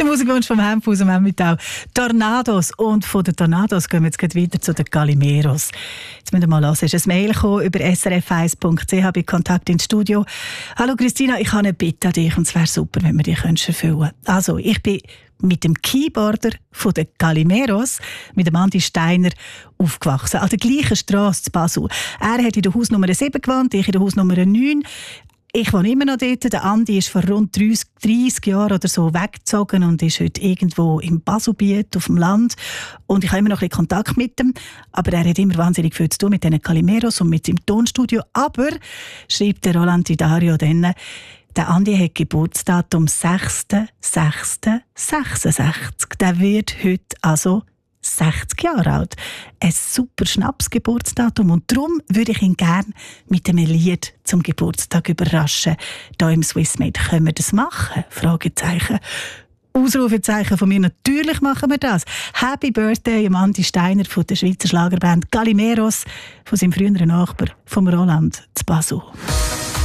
Musikwunsch vom Hemphaus am Emmental. Tornados. Und von den Tornados gehen wir jetzt wieder zu den Calimeros. Jetzt müssen wir mal hören. Es ist ein Mail gekommen über srf1.ch bei Kontakt ins Studio. Hallo Christina, ich habe eine Bitte an dich und es wäre super, wenn wir die erfüllen können. Also, ich bin mit dem Keyboarder von den Calimeros, mit dem Andi Steiner, aufgewachsen. An der gleichen Strasse zu Basel. Er hat in der Hausnummer 7 gewohnt, ich in der Hausnummer 9. Ich wohne immer noch dort. Der Andi ist vor rund 30 Jahren oder so weggezogen und ist heute irgendwo im Baselbiet auf dem Land. Und ich habe immer noch ein bisschen Kontakt mit ihm. Aber er hat immer wahnsinnig viel zu tun mit diesen Calimeros und mit seinem Tonstudio. Aber, schreibt der Roland Didario dann, der Andi hat Geburtsdatum 6.6.66. Der wird heute also 60 Jahre alt. Ein super Schnapsgeburtsdatum und darum würde ich ihn gerne mit einem Lied zum Geburtstag überraschen. Hier im Swissmade können wir das machen? Fragezeichen. Ausrufezeichen von mir. Natürlich machen wir das. Happy Birthday Andi Steiner von der Schweizer Schlagerband Calimeros, von seinem früheren Nachbar, vom Roland zu Basel.